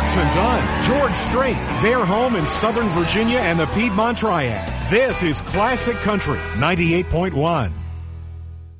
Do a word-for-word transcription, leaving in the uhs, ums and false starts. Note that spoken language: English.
Brooks and Dunn, George Strait, their home in Southern Virginia and the Piedmont Triad. This is Classic Country ninety-eight point one.